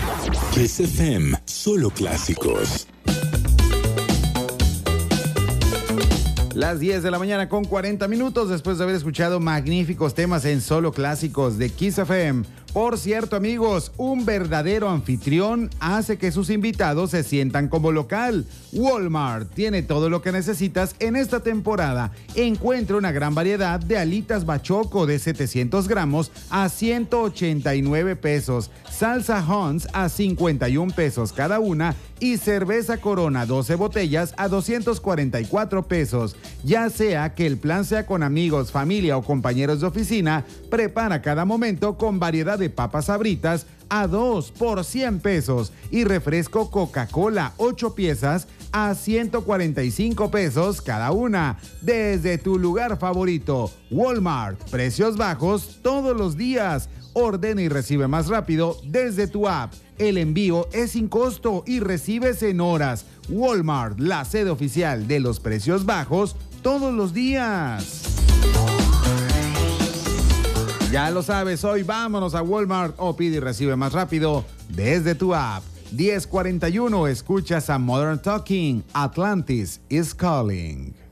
Kiss FM, solo clásicos. Las 10 de la mañana con 40 minutos después de haber escuchado magníficos temas en Solo Clásicos de Kiss FM. Por cierto, amigos, un verdadero anfitrión hace que sus invitados se sientan como local. Walmart tiene todo lo que necesitas en esta temporada. Encuentra una gran variedad de alitas bachoco de 700 gramos a 189 pesos, salsa Hunt's a 51 pesos cada una y cerveza Corona 12 botellas a 244 pesos. Ya sea que el plan sea con amigos, familia o compañeros de oficina, prepara cada momento con variedad de papas Sabritas a 2 por 100 pesos y refresco Coca-Cola 8 piezas a 145 pesos cada una. Desde tu lugar favorito, Walmart, precios bajos todos los días. Ordena y recibe más rápido desde tu app. El envío es sin costo y recibes en horas. Walmart, la sede oficial de los precios bajos todos los días. Ya lo sabes, hoy vámonos a Walmart o pide y recibe más rápido desde tu app. 10:41, escuchas a Modern Talking, Atlantis is Calling.